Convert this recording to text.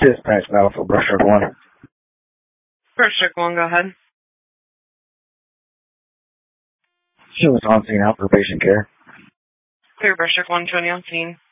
Dispatch Battle for Brushstroke 1. Brushstroke 1, go ahead. Show us on scene out for patient care. Clear Brushstroke 1, showing you on scene.